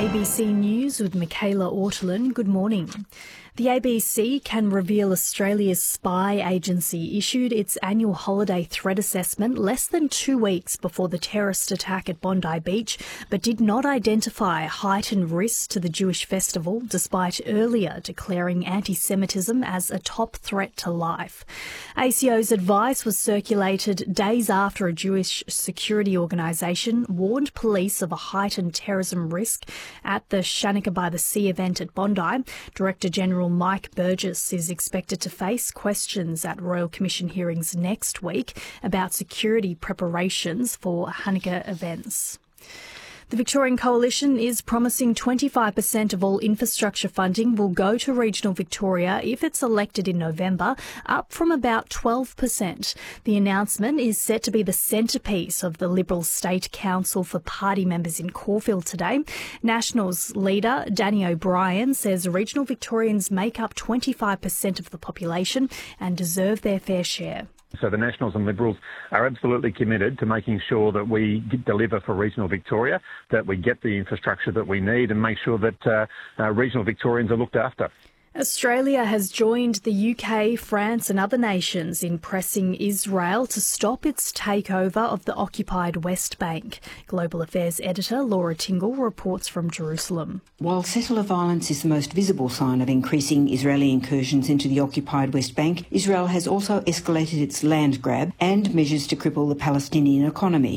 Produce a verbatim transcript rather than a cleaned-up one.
A B C News with Michaela Ortolin. Good morning. The A B C can reveal Australia's spy agency issued its annual holiday threat assessment less than two weeks before the terrorist attack at Bondi Beach, but did not identify heightened risks to the Jewish festival, despite earlier declaring anti-Semitism as a top threat to life. A C O's advice was circulated days after a Jewish security organisation warned police of a heightened terrorism risk at the Chanukah by the Sea event at Bondi. Director General Mike Burgess is expected to face questions at Royal Commission hearings next week about security preparations for Hanukkah events. The Victorian Coalition is promising twenty-five percent of all infrastructure funding will go to regional Victoria if it's elected in November, up from about twelve percent. The announcement is set to be the centrepiece of the Liberal State Council for party members in Caulfield today. Nationals leader Danny O'Brien says regional Victorians make up twenty-five percent of the population and deserve their fair share. So the Nationals and Liberals are absolutely committed to making sure that we deliver for regional Victoria, that we get the infrastructure that we need and make sure that uh, uh, regional Victorians are looked after. Australia has joined the U K, France and other nations in pressing Israel to stop its takeover of the occupied West Bank. Global Affairs editor Laura Tingle reports from Jerusalem. While settler violence is the most visible sign of increasing Israeli incursions into the occupied West Bank, Israel has also escalated its land grab and measures to cripple the Palestinian economy.